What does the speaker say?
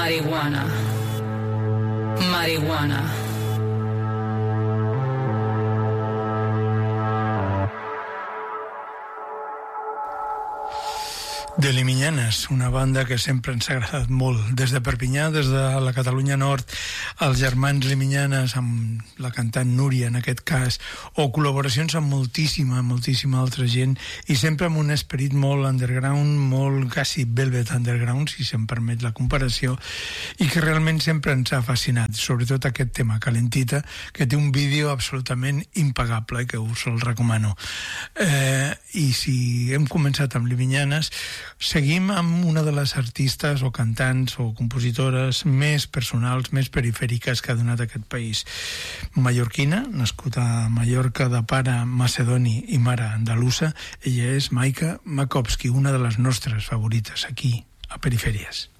Marihuana. Marihuana. De Liminyanes, una banda que sempre ens ha agradat molt. Des de Perpinyà, des de la Catalunya Nord, els germans Liminyanes, amb la cantant Núria, en aquest cas, o col·laboracions amb moltíssima altra gent, i sempre amb un esperit molt underground, molt quasi velvet underground, si se'm permet la comparació, i que realment sempre ens ha fascinat, sobretot aquest tema, Calentita, que té un vídeo absolutament impagable, que us el recomano. I si hem començat amb Liminyanes, seguim amb una de les artistes o cantants o compositores més personals, més perifèriques que ha donat aquest país. Mallorquina, nascut a Mallorca, de pare macedoni i mare andalusa. Ella és Maika Makovsky, una de les nostres favorites aquí a Perifèries.